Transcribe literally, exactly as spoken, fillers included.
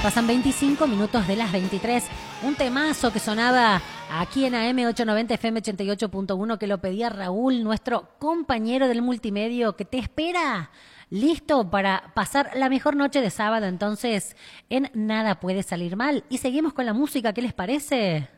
pasan veinticinco minutos de las veintitrés. Un temazo que sonaba aquí en A M ochocientos noventa F M ochenta y ocho punto uno que lo pedía Raúl, nuestro compañero del multimedio, que te espera listo para pasar la mejor noche de sábado. Entonces, en Nada Puede Salir Mal. Y seguimos con la música, ¿qué les parece?